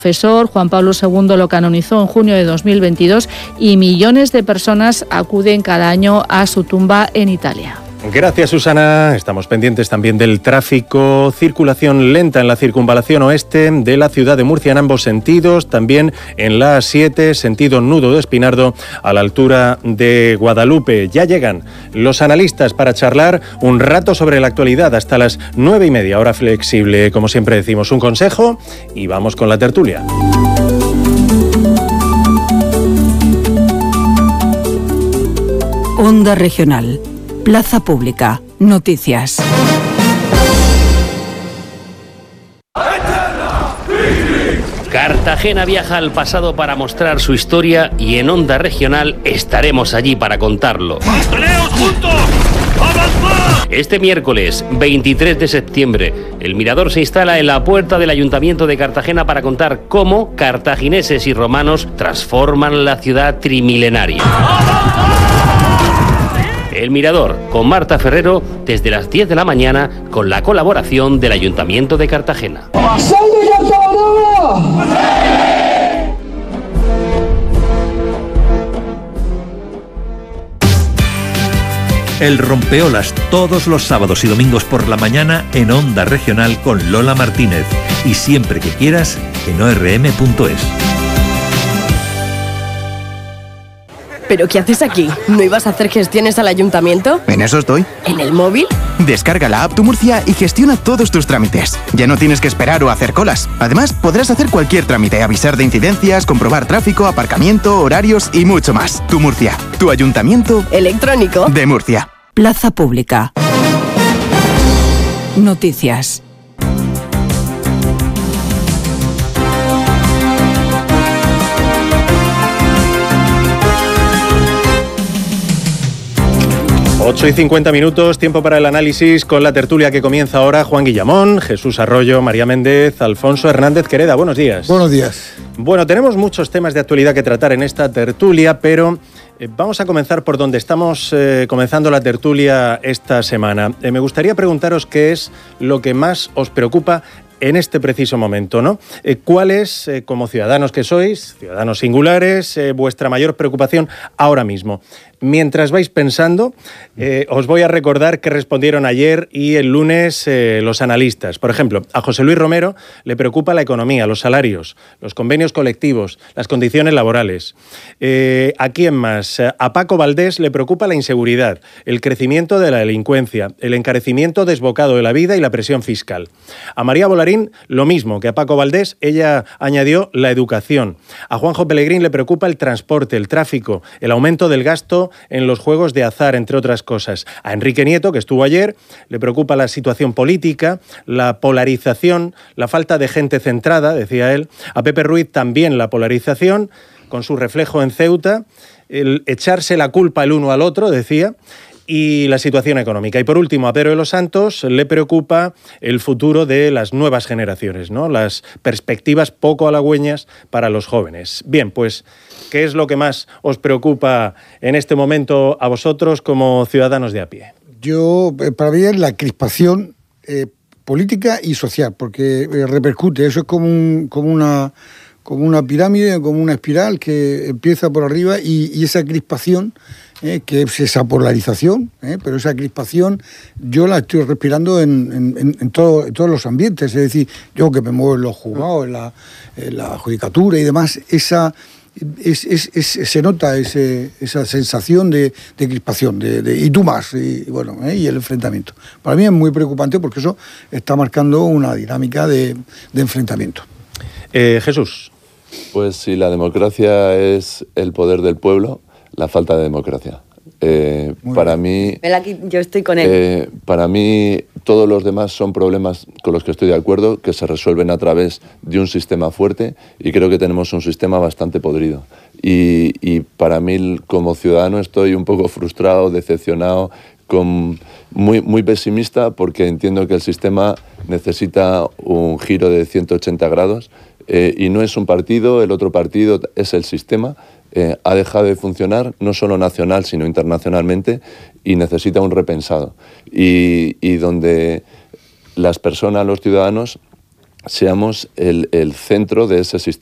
Profesor Juan Pablo II lo canonizó en junio de 2022 y millones de personas acuden cada año a su tumba en Italia. Gracias, Susana. Estamos pendientes también del tráfico. Circulación lenta en la circunvalación oeste de la ciudad de Murcia en ambos sentidos. También en la A7, sentido Nudo de Espinardo, a la altura de Guadalupe. Ya llegan los analistas para charlar un rato sobre la actualidad hasta las 9:30, hora flexible. Como siempre decimos, un consejo y vamos con la tertulia. Onda Regional. Plaza Pública. Noticias. Cartagena viaja al pasado para mostrar su historia y en Onda Regional estaremos allí para contarlo. ¡Manteleos juntos! ¡Avanzad! Este miércoles 23 de septiembre, el Mirador se instala en la puerta del Ayuntamiento de Cartagena para contar cómo cartagineses y romanos transforman la ciudad trimilenaria. El Mirador, con Marta Ferrero, desde las 10 de la mañana, con la colaboración del Ayuntamiento de Cartagena. El Rompeolas, todos los sábados y domingos por la mañana en Onda Regional con Lola Martínez. Y siempre que quieras, en orm.es. ¿Pero qué haces aquí? ¿No ibas a hacer gestiones al ayuntamiento? En eso estoy. ¿En el móvil? Descarga la app Tu Murcia y gestiona todos tus trámites. Ya no tienes que esperar o hacer colas. Además, podrás hacer cualquier trámite, avisar de incidencias, comprobar tráfico, aparcamiento, horarios y mucho más. Tu Murcia, tu ayuntamiento electrónico de Murcia. Plaza Pública. Noticias. Ocho y 50 minutos, tiempo para el análisis con la tertulia que comienza ahora. Juan Guillamón, Jesús Arroyo, María Méndez, Alfonso Hernández Quereda. Buenos días. Buenos días. Bueno, tenemos muchos temas de actualidad que tratar en esta tertulia, pero vamos a comenzar por donde estamos comenzando la tertulia esta semana. Me gustaría preguntaros qué es lo que más os preocupa en este preciso momento, ¿no? ¿Cuál es, como ciudadanos que sois, ciudadanos singulares, vuestra mayor preocupación ahora mismo? Mientras vais pensando, os voy a recordar que respondieron ayer y el lunes los analistas. Por ejemplo, a José Luis Romero le preocupa la economía, los salarios, los convenios colectivos, las condiciones laborales. ¿A quién más? A Paco Valdés le preocupa la inseguridad, el crecimiento de la delincuencia, el encarecimiento desbocado de la vida y la presión fiscal. A María Bolarín, lo mismo que a Paco Valdés, ella añadió la educación. A Juanjo Pelegrín le preocupa el transporte, el tráfico, el aumento del gasto en los juegos de azar, entre otras cosas. A Enrique Nieto, que estuvo ayer, le preocupa la situación política, la polarización, la falta de gente centrada, decía él. A Pepe Ruiz también la polarización, con su reflejo en Ceuta, el echarse la culpa el uno al otro, decía, y la situación económica. Y por último, a Pedro de los Santos le preocupa el futuro de las nuevas generaciones, ¿no? Las perspectivas poco halagüeñas para los jóvenes. Bien, pues, ¿qué es lo que más os preocupa en este momento a vosotros como ciudadanos de a pie? Yo, para mí es la crispación política y social, porque repercute. Eso es como una pirámide, como una espiral que empieza por arriba y esa crispación, que es esa polarización, pero esa crispación yo la estoy respirando en todos los ambientes. Es decir, yo que me muevo en los juzgados, en la judicatura y demás, se nota esa sensación de crispación, y tú más, y el enfrentamiento. Para mí es muy preocupante porque eso está marcando una dinámica de enfrentamiento. Jesús. Pues si la democracia es el poder del pueblo, la falta de democracia. Para mí, yo estoy con él. Para mí, todos los demás son problemas con los que estoy de acuerdo, que se resuelven a través de un sistema fuerte, y creo que tenemos un sistema bastante podrido. Y para mí, como ciudadano, estoy un poco frustrado, decepcionado, muy pesimista, porque entiendo que el sistema necesita un giro de 180 grados, y no es un partido, el otro partido es el sistema. Ha dejado de funcionar no solo nacional sino internacionalmente y necesita un repensado y donde las personas, los ciudadanos, seamos el centro de ese sistema